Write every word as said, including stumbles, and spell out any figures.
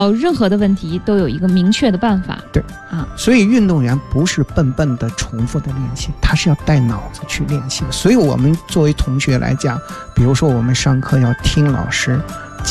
任何的问题都有一个明确的办法。 对啊，所以运动员不是笨笨的重复的练习，他是要带脑子去练习的。所以我们作为同学来讲，比如说我们上课要听老师